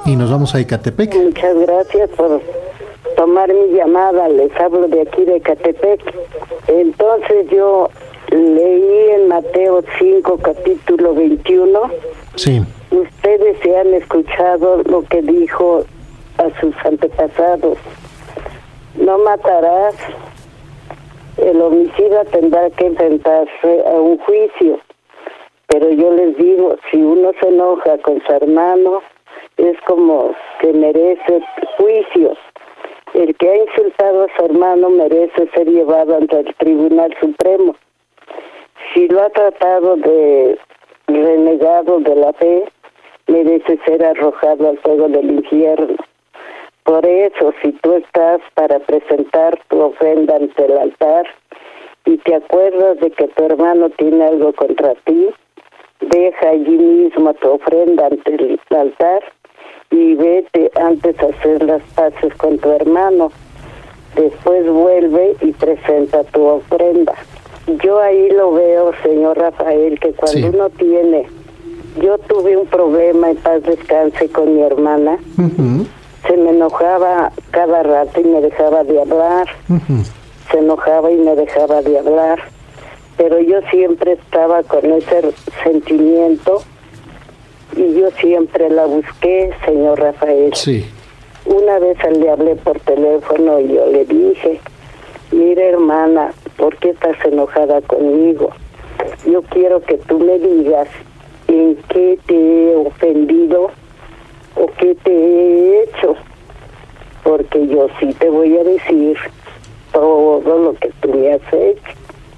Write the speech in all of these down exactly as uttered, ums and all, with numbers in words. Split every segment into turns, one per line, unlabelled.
y nos vamos a Ecatepec.
Muchas gracias por tomar mi llamada. Les hablo de aquí de Ecatepec. Entonces yo leí en Mateo cinco, capítulo veintiuno.
Sí.
Ustedes se han escuchado lo que dijo a sus antepasados. No matarás. El homicida tendrá que enfrentarse a un juicio. Pero yo les digo, si uno se enoja con su hermano, es como que merece juicio. El que ha insultado a su hermano merece ser llevado ante el Tribunal Supremo. Si lo ha tratado de renegado de la fe, merece ser arrojado al fuego del infierno. Por eso, si tú estás para presentar tu ofrenda ante el altar y te acuerdas de que tu hermano tiene algo contra ti, deja allí mismo tu ofrenda ante el altar y vete antes a hacer las paces con tu hermano. Después vuelve y presenta tu ofrenda. Yo ahí lo veo, señor Rafael, que cuando sí. uno tiene... Yo tuve un problema, en paz descanse, con mi hermana. Uh-huh. Se me enojaba cada rato y me dejaba de hablar. Uh-huh. Se enojaba y me dejaba de hablar. Pero yo siempre estaba con ese sentimiento y yo siempre la busqué, señor Rafael.
Sí.
Una vez le hablé por teléfono y yo le dije, mira hermana, ¿por qué estás enojada conmigo? Yo quiero que tú me digas en qué te he ofendido o qué te he hecho, porque yo sí te voy a decir todo lo que tú me has hecho.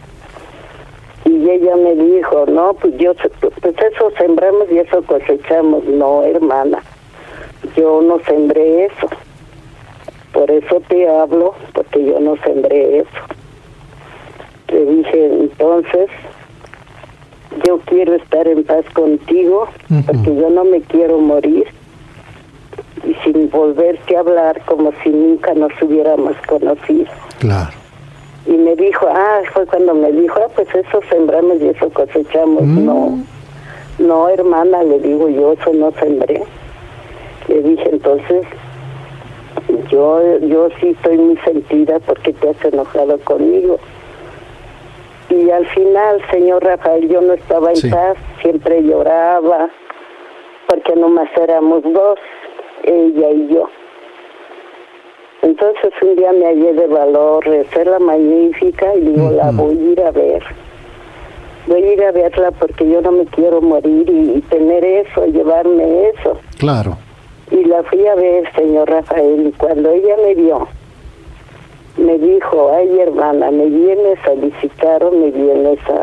Y ella me dijo, no, pues yo, pues eso sembramos y eso cosechamos. No, hermana, yo no sembré eso. Por eso te hablo, porque yo no sembré eso. Le dije, entonces, yo quiero estar en paz contigo, uh-huh. porque yo no me quiero morir. Y sin volverte a hablar como si nunca nos hubiéramos conocido.
Claro.
Y me dijo, ah, fue cuando me dijo, ah, pues eso sembramos y eso cosechamos. Mm. No, no, hermana, le digo yo, eso no sembré. Le dije, entonces, yo yo sí estoy muy sentida porque te has enojado conmigo. Y al final, señor Rafael, yo no estaba en sí. paz, siempre lloraba, porque nomás éramos dos, ella y yo. Entonces un día me hallé de valor, recé la magnífica y digo, uh-huh. la voy a ir a ver. Voy a ir a verla porque yo no me quiero morir y, y tener eso, llevarme eso.
Claro.
Y la fui a ver, señor Rafael, y cuando ella me vio, me dijo, ay hermana, ¿me vienes a visitar o me vienes a